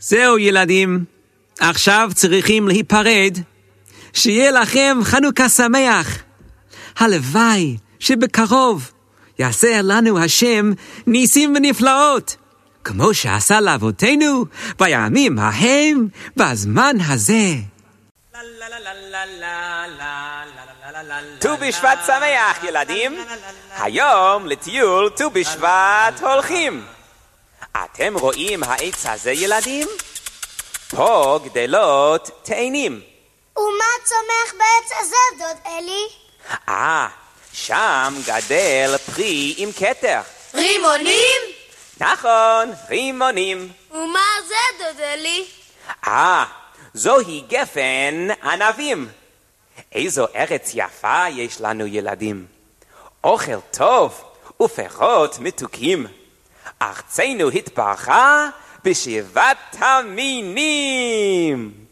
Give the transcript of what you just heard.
זהו ילדים, עכשיו צריכים להיפרד. שיהיה לכם חנוכה שמח. הלוואי שבקרוב יעשה לנו השם ניסים ונפלאות, כמו שעשה לאבותינו בימים ההם בזמן הזה. ט"ו בשבט שמח ילדים, היום לטיול ט"ו בשבט הולכים. אתם רואים העץ הזה ילדים? פה גדלות תאנים. ומה צומח בעץ הזה דוד אלי? שם גדל פרי עם כתר. רימונים? נכון, רימונים. ומה זה דוד אלי? זוהי גפן ענבים. איזו ארץ יפה יש לנו ילדים. אוכל טוב ופירות מתוקים. ארצנו התברכה בשבעת המינים.